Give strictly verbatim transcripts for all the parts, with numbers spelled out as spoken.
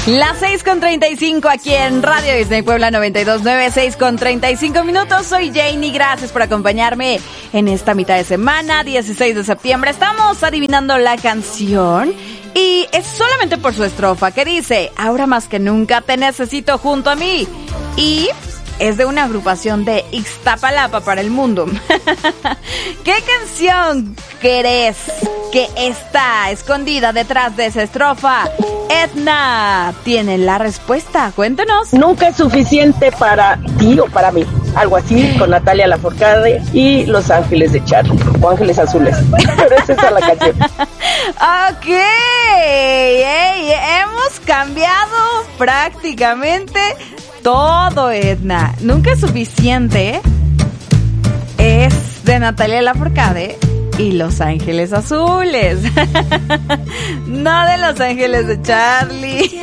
Las seis con treinta y cinco aquí en Radio Disney Puebla noventa y dos punto nueve, seis con treinta y cinco minutos. Soy Janie, gracias por acompañarme en esta mitad de semana, dieciséis de septiembre. Estamos adivinando la canción y es solamente por su estrofa que dice: ahora más que nunca te necesito junto a mí. Y es de una agrupación de Ixtapalapa para el mundo. ¿Qué canción crees que está escondida detrás de esa estrofa? Edna tiene la respuesta, cuéntanos. Nunca es suficiente para ti o para mí. Algo así, con Natalia Lafourcade y Los Ángeles de Charlie, o Ángeles Azules. Pero esa es la canción. Ok, hey, hemos cambiado prácticamente todo, Edna. Nunca es suficiente. Es de Natalia Lafourcade y Los Ángeles Azules. No de Los Ángeles de Charlie.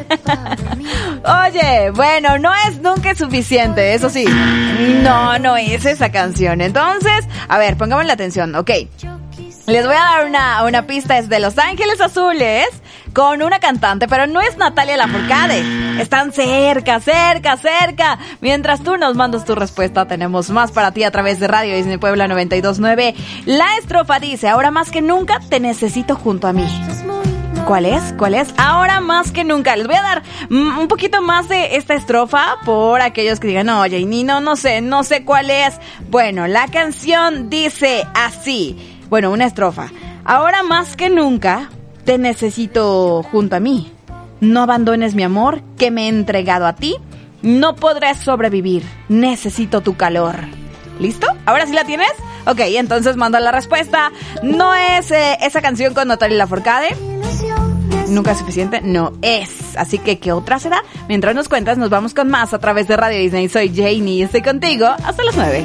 Oye, bueno, no es nunca es suficiente, eso sí. No, no es esa canción. Entonces, a ver, pongamos la atención, ok. Les voy a dar una, una pista, es de Los Ángeles Azules con una cantante, pero no es Natalia Lafourcade. Están cerca, cerca, cerca. Mientras tú nos mandas tu respuesta, tenemos más para ti a través de Radio Disney Puebla noventa y dos punto nueve. La estrofa dice: ahora más que nunca te necesito junto a mí. ¿Cuál es? ¿Cuál es? Ahora más que nunca. Les voy a dar un poquito más de esta estrofa por aquellos que digan: no, Janie, no, no sé, no sé cuál es. Bueno, la canción dice así. Bueno, una estrofa. Ahora más que nunca te necesito junto a mí. No abandones mi amor que me he entregado a ti. No podré sobrevivir. Necesito tu calor. ¿Listo? ¿Ahora sí la tienes? Ok, entonces manda la respuesta. No es eh, esa canción con Natalia Lafourcade. Nunca es suficiente. No es. Así que, ¿qué otra será? Mientras nos cuentas, nos vamos con más a través de Radio Disney. Soy Janie y estoy contigo hasta las nueve.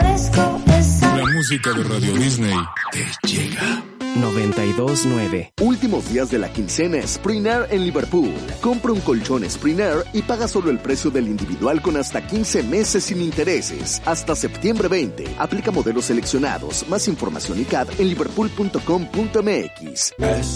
La música de Radio Disney te llega. noventa y dos punto nueve. Últimos días de la quincena Sprinair en Liverpool. Compra un colchón Sprinair y paga solo el precio del individual con hasta quince meses sin intereses. Hasta septiembre veinte. Aplica modelos seleccionados. Más información y C A D en liverpool punto com punto m x.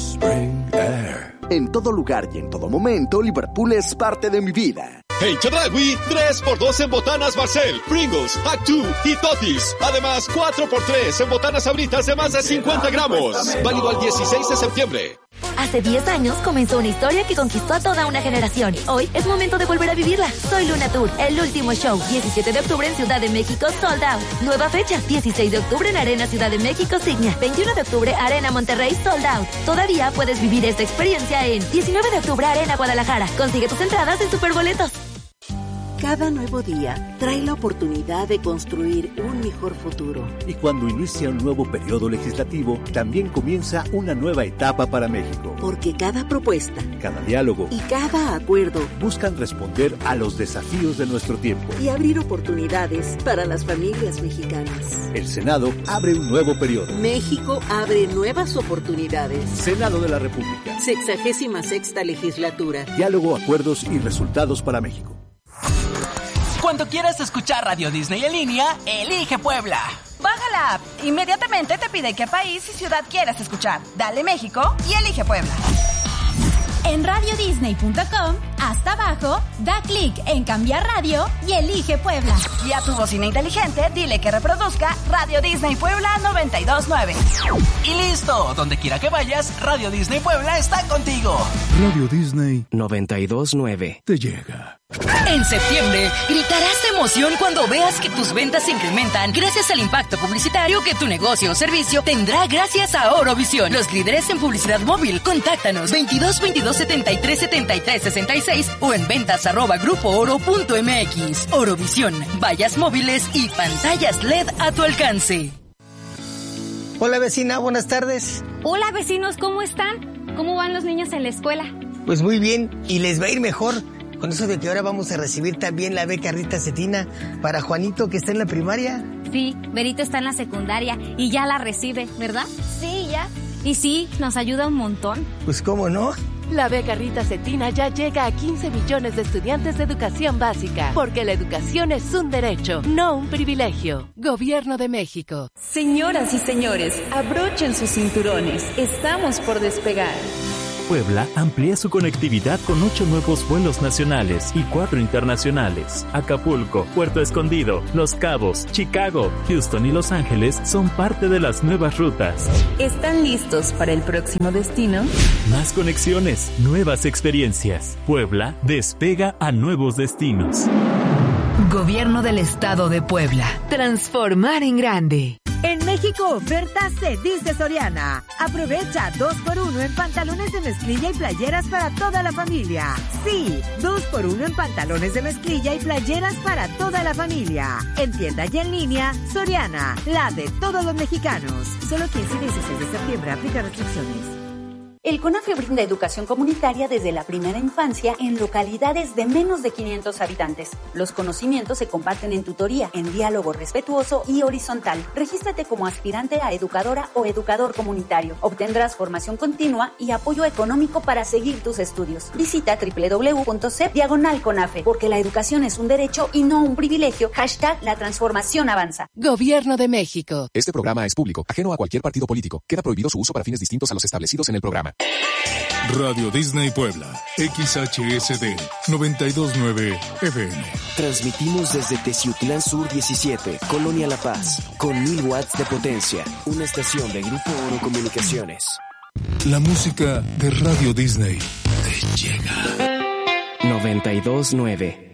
Sprinair. En todo lugar y en todo momento, Liverpool es parte de mi vida. En Chedraui, tres por dos en botanas Barcel, Pringles, Actu y Totis. Además, cuatro por tres en botanas Sabritas de más de cincuenta gramos. Válido al dieciséis de septiembre. Hace diez años comenzó una historia que conquistó a toda una generación. Hoy es momento de volver a vivirla. Soy Luna Tour, el último show. diecisiete de octubre en Ciudad de México, sold out. Nueva fecha, dieciséis de octubre en Arena Ciudad de México, Signia. veintiuno de octubre, Arena Monterrey, sold out. Todavía puedes vivir esta experiencia en diecinueve de octubre, Arena Guadalajara. Consigue tus entradas en Superboletos. Cada nuevo día trae la oportunidad de construir un mejor futuro. Y cuando inicia un nuevo periodo legislativo, también comienza una nueva etapa para México. Porque cada propuesta, cada diálogo y cada acuerdo buscan responder a los desafíos de nuestro tiempo y abrir oportunidades para las familias mexicanas. El Senado abre un nuevo periodo. México abre nuevas oportunidades. Senado de la República. Sexagésima sexta legislatura. Diálogo, acuerdos y resultados para México. Cuando quieras escuchar Radio Disney en línea, elige Puebla. Baja la app. Inmediatamente te pide qué país y ciudad quieras escuchar. Dale México y elige Puebla. En radio disney punto com, hasta abajo, da clic en cambiar radio y elige Puebla. Y a tu bocina inteligente, dile que reproduzca Radio Disney Puebla noventa y dos punto nueve. Y listo, donde quiera que vayas, Radio Disney Puebla está contigo. Radio Disney noventa y dos punto nueve. Te llega. En septiembre, gritarás de emoción cuando veas que tus ventas se incrementan gracias al impacto publicitario que tu negocio o servicio tendrá gracias a Orovisión. Los líderes en publicidad móvil, contáctanos veintidós veintidós setenta y tres setenta y tres sesenta y seis o en ventas arroba grupo oro punto m x. Orovisión, vallas móviles y pantallas L E D a tu alcance. Hola vecina, buenas tardes. Hola vecinos, ¿cómo están? ¿Cómo van los niños en la escuela? Pues muy bien, y les va a ir mejor. Con eso de que ahora vamos a recibir también la beca Rita Cetina para Juanito, que está en la primaria. Sí, Berito está en la secundaria y ya la recibe, ¿verdad? Sí, ya. Y sí, nos ayuda un montón. Pues cómo no. La beca Rita Cetina ya llega a quince millones de estudiantes de educación básica, porque la educación es un derecho, no un privilegio. Gobierno de México. Señoras y señores, abrochen sus cinturones. Estamos por despegar. Puebla amplía su conectividad con ocho nuevos vuelos nacionales y cuatro internacionales. Acapulco, Puerto Escondido, Los Cabos, Chicago, Houston y Los Ángeles son parte de las nuevas rutas. ¿Están listos para el próximo destino? Más conexiones, nuevas experiencias. Puebla despega a nuevos destinos. Gobierno del Estado de Puebla. Transformar en grande. En México, oferta se dice Soriana. Aprovecha dos por uno en pantalones de mezclilla y playeras para toda la familia. Sí, dos por uno en pantalones de mezclilla y playeras para toda la familia. En tienda y en línea, Soriana, la de todos los mexicanos. Solo quince y dieciséis de septiembre, aplica restricciones. El CONAFE brinda educación comunitaria desde la primera infancia en localidades de menos de quinientos habitantes. Los conocimientos se comparten en tutoría, en diálogo respetuoso y horizontal. Regístrate como aspirante a educadora o educador comunitario. Obtendrás formación continua y apoyo económico para seguir tus estudios. Visita doble u doble u doble u punto c e p diagonal CONAFE, porque la educación es un derecho y no un privilegio. Hashtag la transformación avanza. Gobierno de México. Este programa es público, ajeno a cualquier partido político. Queda prohibido su uso para fines distintos a los establecidos en el programa. Radio Disney Puebla, X H S D noventa y dos punto nueve F M. Transmitimos desde Teciutlán Sur diecisiete, Colonia La Paz, con mil watts de potencia. Una estación de Grupo Oro Comunicaciones. La música de Radio Disney te llega. noventa y dos punto nueve